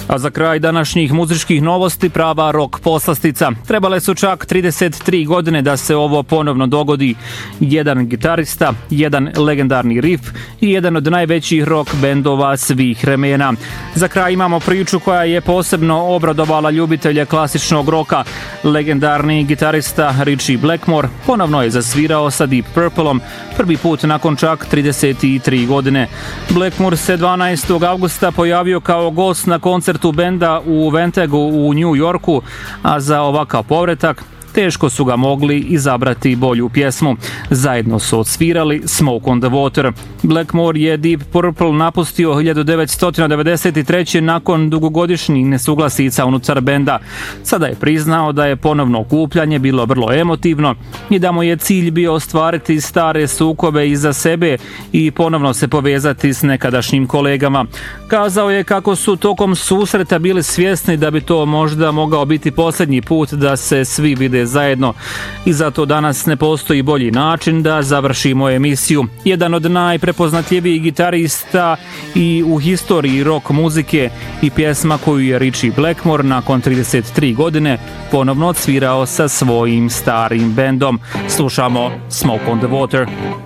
A za kraj današnjih muzičkih novosti prava rock poslastica. Trebale su čak 33 godine da se ovo ponovno dogodi. Jedan gitarista, jedan legendarni riff i jedan od najvećih rock bendova svih vremena. Za kraj imamo priču koja je posebno obradovala ljubitelje klasičnog roka. Legendarni gitarista Ritchie Blackmore ponovno je zasvirao sa Deep Purpleom, prvi put nakon čak 33 godine. Blackmore se 12. augusta pojavio kao gost na koncertu benda u Wentegu u New Yorku, a za ovakav povratak teško su ga mogli izabrati bolju pjesmu. Zajedno su odsvirali Smoke on the Water. Blackmore je Deep Purple napustio 1993. nakon dugogodišnjih nesuglasica unutar benda. Sada je priznao da je ponovno okupljanje bilo vrlo emotivno i da mu je cilj bio ostvariti stare sukobe iza sebe i ponovno se povezati s nekadašnjim kolegama. Kazao je kako su tokom susreta bili svjesni da bi to možda mogao biti posljednji put da se svi vide zajedno i zato danas ne postoji bolji način da završimo emisiju. Jedan od najprepoznatljivijih gitarista i u historiji rock muzike i pjesma koju je Ritchie Blackmore nakon 33 godine ponovno odsvirao sa svojim starim bendom. Slušamo Smoke on the Water.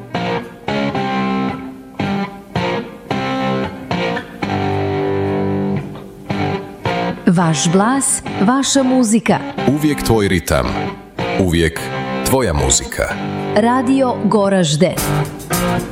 Vaš glas, vaša muzika. Uvijek tvoj ritam. Uvijek tvoja muzika. Radio Goražde.